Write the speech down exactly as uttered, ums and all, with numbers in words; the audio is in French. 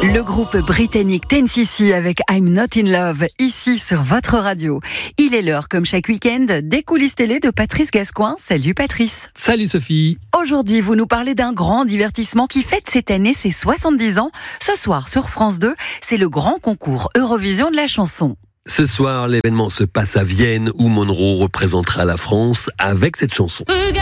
Le groupe britannique Ten C C avec I'm Not In Love, ici sur votre radio. Il est l'heure, comme chaque week-end, des coulisses télé de Patrice Gascoigne. Salut Patrice. Salut Sophie. Aujourd'hui, vous nous parlez d'un grand divertissement qui fête cette année ses soixante-dix ans. Ce soir, sur France deux, c'est le grand concours Eurovision de la chanson. Ce soir, l'événement se passe à Vienne où Monroe représentera la France avec cette chanson.